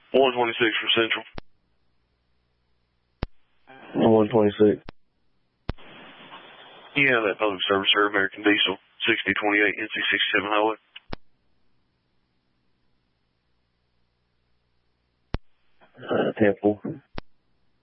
126 for Central. 126. Yeah, that public service, sir. American Diesel, 6028 NC 67 Highway. Temple.